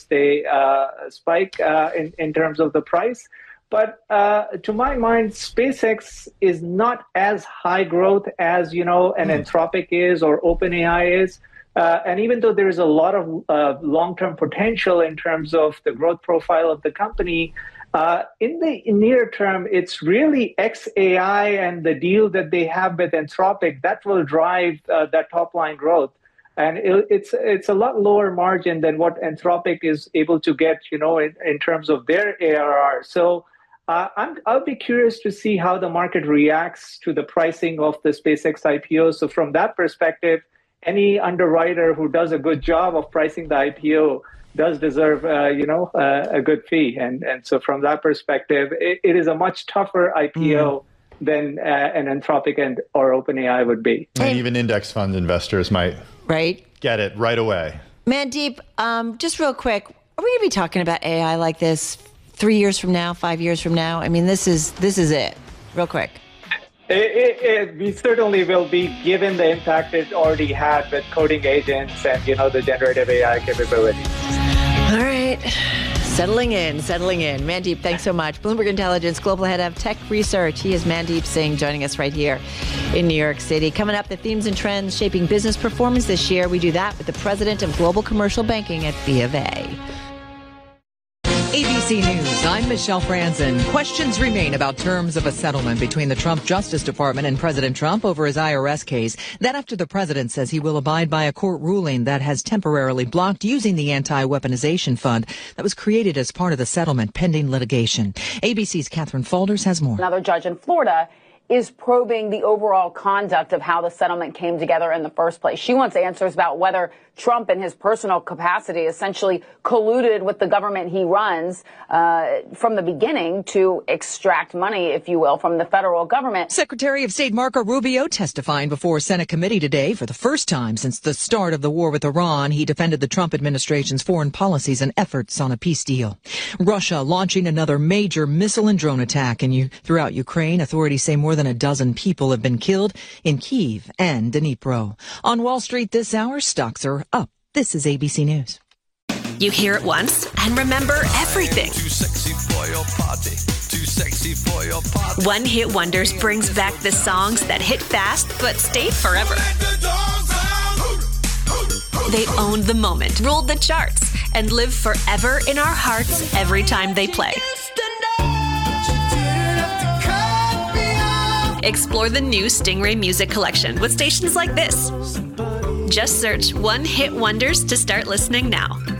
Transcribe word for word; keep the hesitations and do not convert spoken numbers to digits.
stay uh, spike uh, in, in terms of the price. But uh, to my mind, SpaceX is not as high growth as, you know, an mm. Anthropic is or OpenAI is. Uh, and even though there is a lot of uh, long-term potential in terms of the growth profile of the company, uh, in the near term, it's really X A I and the deal that they have with Anthropic that will drive uh, that top-line growth. And it, it's it's a lot lower margin than what Anthropic is able to get, you know, in, in terms of their A R R. So uh, I'm, I'll be curious to see how the market reacts to the pricing of the SpaceX I P O. So from that perspective, any underwriter who does a good job of pricing the I P O does deserve, uh, you know, uh, a good fee. And and so from that perspective, it, it is a much tougher I P O mm. than uh, an Anthropic and or OpenAI would be. And even index fund investors might right get it right away. Mandeep, um, just real quick, are we going to be talking about A I like this three years from now, five years from now? I mean, this is this is it. Real quick. It, it, it, we certainly will be, given the impact it already had with coding agents and, you know, the generative A I capabilities. All right. Settling in, settling in. Mandeep, thanks so much. Bloomberg Intelligence Global Head of Tech Research. He is Mandeep Singh joining us right here in New York City. Coming up, the themes and trends shaping business performance this year. We do that with the president of Global Commercial Banking at B of A. A B C News, I'm Michelle Franzen. Questions remain about terms of a settlement between the Trump Justice Department and President Trump over his I R S case. That after the president says he will abide by a court ruling that has temporarily blocked using the anti-weaponization fund that was created as part of the settlement pending litigation. A B C's Catherine Faulders has more. Another judge in Florida is probing the overall conduct of how the settlement came together in the first place. She wants answers about whether Trump, in his personal capacity, essentially colluded with the government he runs uh, from the beginning to extract money, if you will, from the federal government. Secretary of State Marco Rubio testifying before a Senate committee today for the first time since the start of the war with Iran. He defended the Trump administration's foreign policies and efforts on a peace deal. Russia launching another major missile and drone attack in U- throughout Ukraine. Authorities say more than a dozen people have been killed in Kyiv and Dnipro. On Wall Street this hour, stocks are up. This is A B C News. You hear it once and remember everything. Too sexy for your party. Too sexy for your party. One Hit Wonders brings back the songs that hit fast but stayed forever. They owned the moment, ruled the charts, and live forever in our hearts every time they play. Explore the new Stingray Music Collection with stations like this. Just search One Hit Wonders to start listening now.